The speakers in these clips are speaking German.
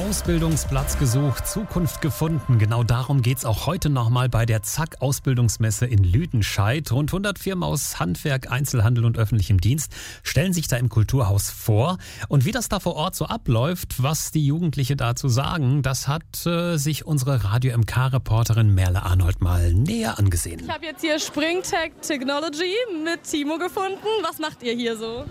Ausbildungsplatz gesucht, Zukunft gefunden. Genau darum geht's auch heute nochmal bei der ZAK Ausbildungsmesse in Lüdenscheid. Rund 100 Firmen aus Handwerk, Einzelhandel und öffentlichem Dienst stellen sich da im Kulturhaus vor. Und wie das da vor Ort so abläuft, was die Jugendliche dazu sagen, das hat sich unsere Radio-MK-Reporterin Merle Arnold mal näher angesehen. Ich habe jetzt hier Springtech Technology mit Timo gefunden. Was macht ihr hier so?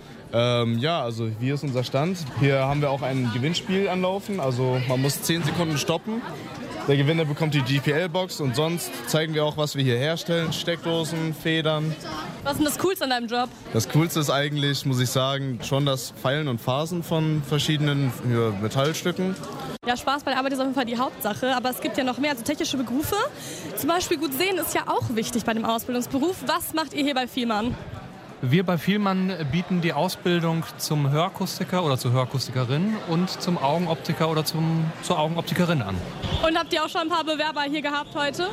Also hier ist unser Stand. Hier haben wir auch ein Gewinnspiel anlaufen. Also man muss 10 Sekunden stoppen. Der Gewinner bekommt die GPL-Box und sonst zeigen wir auch, was wir hier herstellen. Steckdosen, Federn. Was ist denn das Coolste an deinem Job? Das Coolste ist eigentlich, muss ich sagen, schon das Feilen und Phasen von verschiedenen Metallstücken. Ja, Spaß bei der Arbeit ist auf jeden Fall die Hauptsache, aber es gibt ja noch mehr, also technische Berufe. Zum Beispiel gut sehen ist ja auch wichtig bei dem Ausbildungsberuf. Was macht ihr hier bei Vielmann? Wir bei Vielmann bieten die Ausbildung zum Hörakustiker oder zur Hörakustikerin und zum Augenoptiker oder zur Augenoptikerin an. Und habt ihr auch schon ein paar Bewerber hier gehabt heute?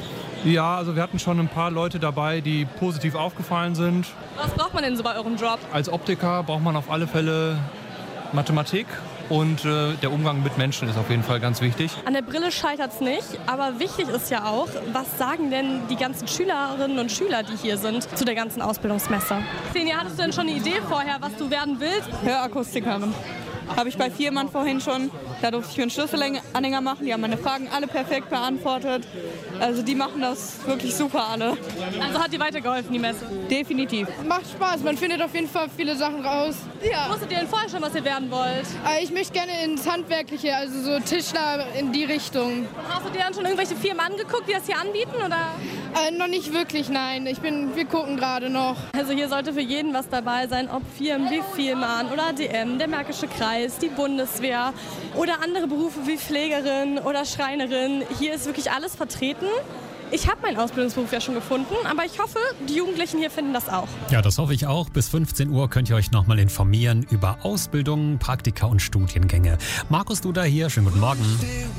Ja, also wir hatten schon ein paar Leute dabei, die positiv aufgefallen sind. Was braucht man denn so bei eurem Job? Als Optiker braucht man auf alle Fälle Mathematik. Und der Umgang mit Menschen ist auf jeden Fall ganz wichtig. An der Brille scheitert es nicht, aber wichtig ist ja auch, was sagen denn die ganzen Schülerinnen und Schüler, die hier sind, zu der ganzen Ausbildungsmesse? Xenia, hattest du denn schon eine Idee vorher, was du werden willst? Hörakustikerin. Habe ich bei Vielmann vorhin schon. Da durfte ich einen Schlüsselanhänger machen. Die haben meine Fragen alle perfekt beantwortet. Also die machen das wirklich super alle. Also hat dir weitergeholfen, die Messe? Definitiv. Macht Spaß, man findet auf jeden Fall viele Sachen raus. Ja. Wusstet ihr denn vorher schon, was ihr werden wollt? Ich möchte gerne ins Handwerkliche, also so Tischler in die Richtung. Hast du dir dann schon irgendwelche Firmen angeguckt, die das hier anbieten? Oder? Noch nicht wirklich, nein. Wir gucken gerade noch. Also hier sollte für jeden was dabei sein, ob Firmen wie Vielmann oder DM, der Märkische Kreis, die Bundeswehr oder andere Berufe wie Pflegerin oder Schreinerin. Hier ist wirklich alles vertreten. Ich habe meinen Ausbildungsberuf ja schon gefunden, aber ich hoffe, die Jugendlichen hier finden das auch. Ja, das hoffe ich auch. Bis 15 Uhr könnt ihr euch nochmal informieren über Ausbildungen, Praktika und Studiengänge. Markus Duda hier, schönen guten Morgen.